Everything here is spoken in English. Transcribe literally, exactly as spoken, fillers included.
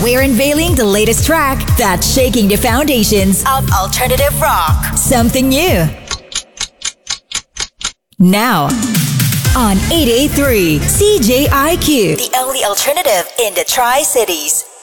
We're unveiling the latest track that's shaking the foundations of alternative rock. Something new. Now, on eight eighty-three C J I Q, the only alternative in the Tri-Cities.